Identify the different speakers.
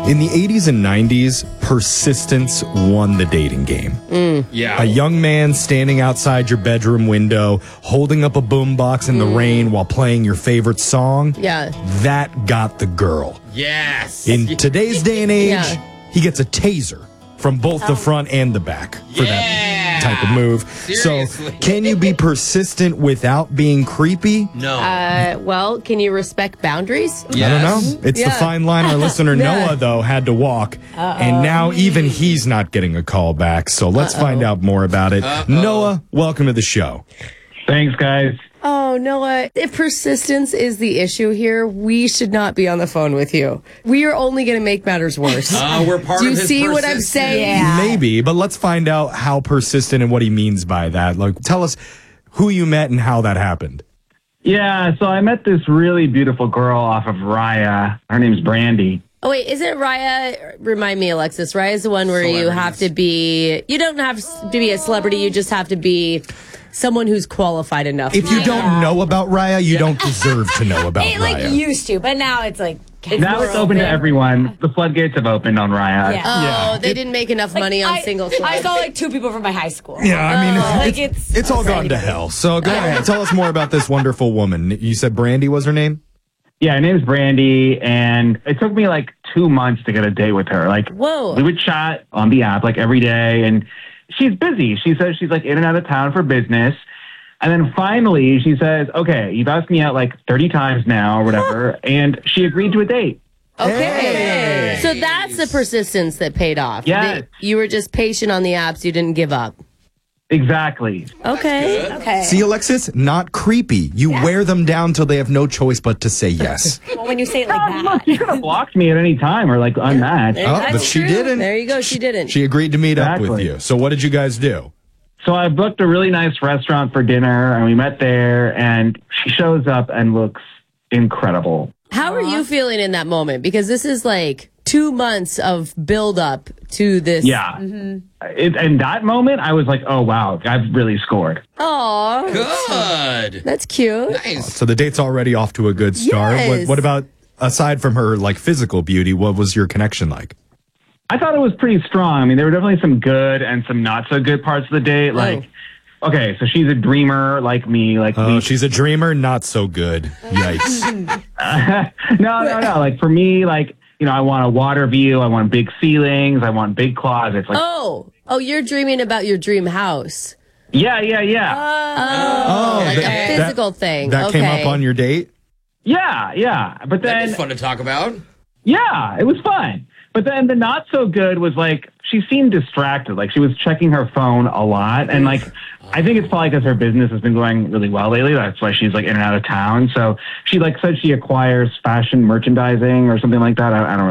Speaker 1: In the 80s and 90s, persistence won the dating game.
Speaker 2: Yeah.
Speaker 1: A young man standing outside your bedroom window, holding up a boombox in the rain while playing your favorite song.
Speaker 3: Yeah.
Speaker 1: That got the girl.
Speaker 2: Yes.
Speaker 1: In today's day and age,
Speaker 3: Yeah.
Speaker 1: he gets a taser from both the front and the back for that type of move.
Speaker 2: Seriously.
Speaker 1: So, can you be persistent without being creepy?
Speaker 2: No.
Speaker 3: Well, can you respect boundaries?
Speaker 1: I don't know. It's the
Speaker 3: Yeah.
Speaker 1: fine line our listener
Speaker 3: Yeah.
Speaker 1: Noah, though, had to walk. And now even he's not getting a call back. So let's find out more about it. Noah, welcome to the show.
Speaker 4: Thanks, guys.
Speaker 3: Oh, Noah, if persistence is the issue here, we should not be on the phone with you. We are only going to make matters worse.
Speaker 2: We're part
Speaker 3: Do
Speaker 2: of
Speaker 3: you
Speaker 2: his
Speaker 3: see what I'm
Speaker 2: persistence.
Speaker 3: saying?
Speaker 1: Maybe, but let's find out how persistent and what he means by that. Like, tell us who you met and how that happened.
Speaker 4: Yeah, so I met this really beautiful girl off of Raya. Her name's Brandy.
Speaker 3: Oh, wait, isn't Raya, remind me, Alexis, Raya is the one where you have to be, you don't have to be a celebrity, you just have to be someone who's qualified enough.
Speaker 1: If you don't know about Raya, you don't deserve to know about
Speaker 5: It
Speaker 1: Raya.
Speaker 5: used to, but now it's like
Speaker 4: Now it's open to everyone. The floodgates have opened on Raya.
Speaker 5: Yeah.
Speaker 3: Oh, they didn't make enough money on single
Speaker 5: I
Speaker 3: celebs.
Speaker 5: saw like 2 people from my high school.
Speaker 1: Yeah, I mean,
Speaker 5: Like,
Speaker 1: it's all gone to hell. So go ahead, tell us more about this wonderful woman. You said Brandy was her name?
Speaker 4: Yeah, her name's Brandy, and it took me like 2 months to get a date with her. Like,
Speaker 3: Whoa.
Speaker 4: we would chat on the app like every day, and she's busy. She says she's like in and out of town for business. And then finally she says, okay, you've asked me out like 30 times now or whatever, and she agreed to a date.
Speaker 3: Okay. So that's the persistence that paid off.
Speaker 4: Yes.
Speaker 3: You were just patient on the apps. You didn't give up.
Speaker 4: Exactly.
Speaker 3: Okay.
Speaker 5: Okay.
Speaker 1: See, Alexis, not creepy. You wear them down till they have no choice but to say yes.
Speaker 5: Well, when you say it like
Speaker 4: Look,
Speaker 5: that.
Speaker 4: you could have blocked me at any time or like unmatched.
Speaker 1: Oh, but she didn't.
Speaker 3: There you go. She didn't.
Speaker 1: She agreed to meet up with
Speaker 4: Exactly.
Speaker 1: you. So what did you guys do?
Speaker 4: So I booked a really nice restaurant for dinner, and we met there, and she shows up and looks incredible.
Speaker 3: How are you feeling in that moment? Because this is like 2 months of build up to this.
Speaker 4: Yeah. In that moment, I was like, oh, wow, I've really scored.
Speaker 3: Aw.
Speaker 2: Good.
Speaker 3: That's cute.
Speaker 2: Nice.
Speaker 1: So the date's already off to a good start.
Speaker 3: Yes.
Speaker 1: What about, aside from her like physical beauty, what was your connection like?
Speaker 4: I thought it was pretty strong. I mean, there were definitely some good and some not so good parts of the date. Like, okay, so she's a dreamer like me. Like,
Speaker 1: Oh, she's a dreamer, not so good. Yikes.
Speaker 4: no. Like, for me, like, you know, I want a water view. I want big ceilings. I want big closets. Like,
Speaker 3: Oh, you're dreaming about your dream house.
Speaker 4: yeah.
Speaker 3: Oh, like a physical thing.
Speaker 1: That
Speaker 3: okay.
Speaker 1: came up on your date?
Speaker 4: Yeah. But
Speaker 2: That'd
Speaker 4: then,
Speaker 2: be fun to talk about.
Speaker 4: yeah, it was fun. But then the not so good was like, she seemed distracted. Like, she was checking her phone a lot. And like, I think it's probably because her business has been going really well lately. That's why she's like in and out of town. So she like said she acquires fashion merchandising or something like that. I don't